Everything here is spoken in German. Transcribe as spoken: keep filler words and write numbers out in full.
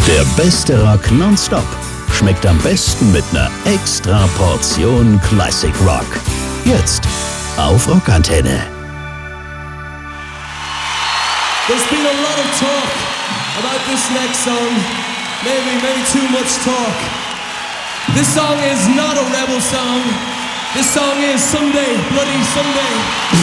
Der beste Rock nonstop schmeckt am besten mit einer extra Portion Classic Rock. Jetzt auf Rockantenne. There's been a lot of talk about this next song. Maybe, maybe too much talk. This song is not a rebel song. This song is Someday, Bloody Someday.